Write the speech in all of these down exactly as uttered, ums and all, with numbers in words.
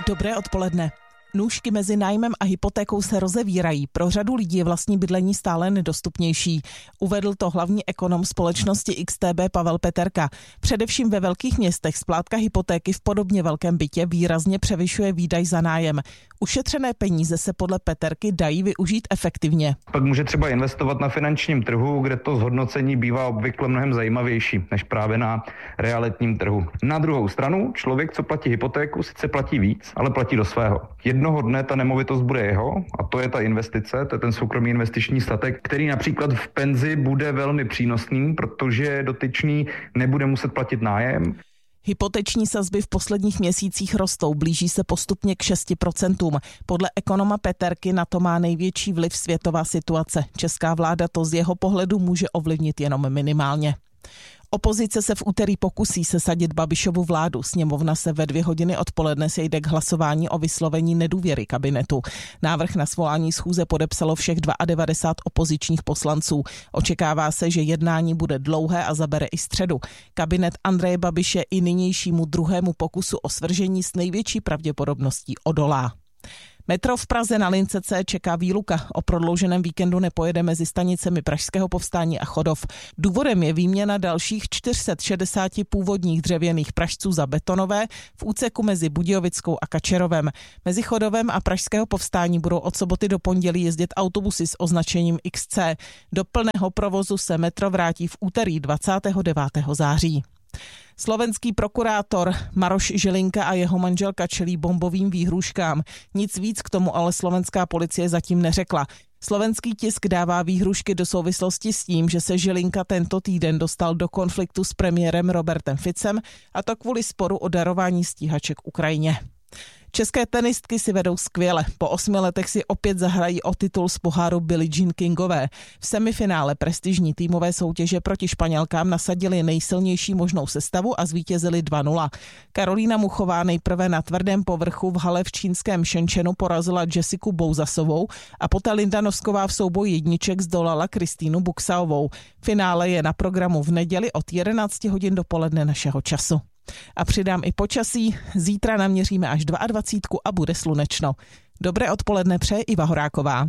Dobré odpoledne. Nůžky mezi nájmem a hypotékou se rozevírají. Pro řadu lidí je vlastní bydlení stále nedostupnější. Uvedl to hlavní ekonom společnosti X T B Pavel Peterka. Především ve velkých městech splátka hypotéky v podobně velkém bytě výrazně převyšuje výdaj za nájem. Ušetřené peníze se podle Peterky dají využít efektivně. Pak může třeba investovat na finančním trhu, kde to zhodnocení bývá obvykle mnohem zajímavější než právě na realitním trhu. Na druhou stranu, člověk, co platí hypotéku, sice platí víc, ale platí do svého. Jednoho dne ta nemovitost bude jeho a to je ta investice, to je ten soukromý investiční statek, který například v penzi bude velmi přínosný, protože dotyčný nebude muset platit nájem. Hypoteční sazby v posledních měsících rostou, blíží se postupně k šesti procentům. Podle ekonoma Peterky na to má největší vliv světová situace. Česká vláda to z jeho pohledu může ovlivnit jenom minimálně. Opozice se v úterý pokusí sesadit Babišovu vládu. Sněmovna se ve dvě hodiny odpoledne sejde k hlasování o vyslovení nedůvěry kabinetu. Návrh na svolání schůze podepsalo všech devadesát dva opozičních poslanců. Očekává se, že jednání bude dlouhé a zabere i středu. Kabinet Andreje Babiše i nynějšímu druhému pokusu o svržení s největší pravděpodobností odolá. Metro v Praze na lince C čeká výluka. O prodlouženém víkendu nepojede mezi stanicemi Pražského povstání a Chodov. Důvodem je výměna dalších čtyři sta šedesát původních dřevěných pražců za betonové v úseku mezi Budějovickou a Kačerovem. Mezi Chodovem a Pražského povstání budou od soboty do pondělí jezdit autobusy s označením X C. Do plného provozu se metro vrátí v úterý dvacátého devátého září. Slovenský prokurátor Maroš Žilinka a jeho manželka čelí bombovým výhruškám. Nic víc k tomu ale slovenská policie zatím neřekla. Slovenský tisk dává výhrušky do souvislosti s tím, že se Žilinka tento týden dostal do konfliktu s premiérem Robertem Ficem, a to kvůli sporu o darování stíhaček Ukrajině. České tenistky si vedou skvěle. Po osmi letech si opět zahrají o titul z poháru Billie Jean Kingové. V semifinále prestižní týmové soutěže proti Španělkám nasadili nejsilnější možnou sestavu a zvítězili dva nula. Karolína Muchová nejprve na tvrdém povrchu v hale v čínském Shenzhenu porazila Jessiku Bouzasovou a poté Linda Nosková v souboji jedniček zdolala Kristýnu Buksaovou. Finále je na programu v neděli od jedenáct hodin dopoledne našeho času. A přidám i počasí. Zítra naměříme až dvacet dva a bude slunečno. Dobré odpoledne přeje Iva Horáková.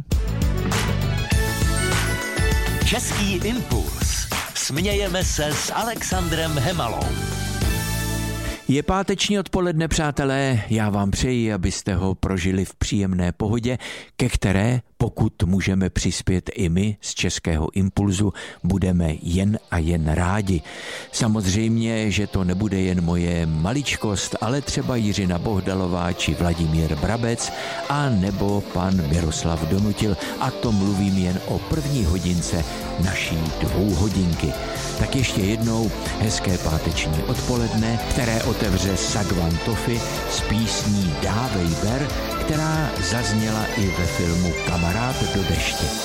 Český impuls. Smějeme se s Alexandrem Hemalou. Je páteční odpoledne, přátelé, já vám přeji, abyste ho prožili v příjemné pohodě, ke které, pokud můžeme přispět i my z Českého impulzu, budeme jen a jen rádi. Samozřejmě, že to nebude jen moje maličkost, ale třeba Jiřina Bohdalová či Vladimír Brabec a nebo pan Miroslav Donutil, a to mluvím jen o první hodince naší dvouhodinky. Tak ještě jednou hezké páteční odpoledne, které otevře Sagvan Tofi s písní Dávej ber, která zazněla i ve filmu Kamarád do deště.